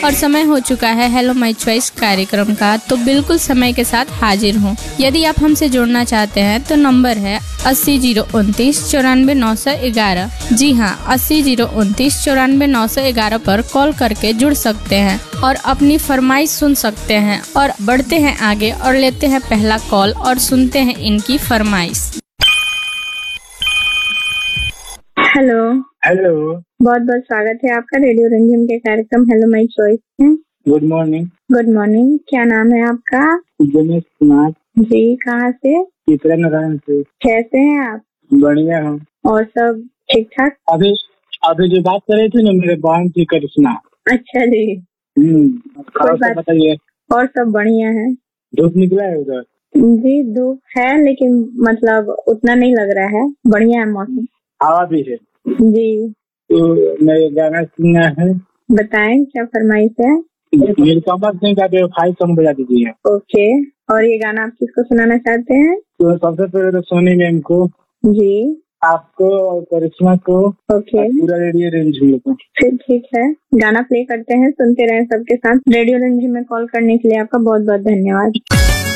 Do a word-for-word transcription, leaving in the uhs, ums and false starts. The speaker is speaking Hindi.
और समय हो चुका है हेलो माय चॉइस कार्यक्रम का, तो बिल्कुल समय के साथ हाजिर हूँ। यदि आप हमसे जुड़ना चाहते हैं तो नंबर है अस्सी जीरो उनतीस चौरानवे नौ सौ ग्यारह। जी हाँ, अस्सी जीरो उनतीस चौरानवे नौ सौ ग्यारह पर कॉल करके जुड़ सकते हैं और अपनी फरमाइश सुन सकते हैं। और बढ़ते हैं आगे और लेते हैं पहला कॉल और सुनते हैं इनकी फरमाइश। हेलो हेलो, बहुत बहुत स्वागत है आपका रेडियो रंजन के कार्यक्रम हेलो माय चॉइस में। Good morning. गुड मॉर्निंग, क्या नाम है आपका? दिनेश कुमार। जी, कहाँ से? चित्रा नारायण से। कैसे हैं आप? बढ़िया हूँ। और सब ठीक ठाक? अभी अभी जो बात कर रहे थे ना, मेरे बहन की करिश्मा। अच्छा जी, हम्म बात बताइए। और सब बढ़िया है। धूप निकला है उधर? जी, धूप है लेकिन मतलब उतना नहीं लग रहा है, बढ़िया है मौसम। हवा भी है जी। तो मैं गाना सुनना है। बताएं क्या फरमाइश है? मेरे कमर सिंह का बेवफाई सॉन्ग बजा दीजिए। ओके, और ये गाना आप किसको सुनाना चाहते हैं? तो सबसे पहले तो सोनी मैम को, जी, आपको और करिश्मा को, ओके, पूरा रेडियो रेंज को। फिर ठीक है, गाना प्ले करते हैं, सुनते रहें सबके साथ। रेडियो रेंज में कॉल करने के लिए आपका बहुत बहुत धन्यवाद।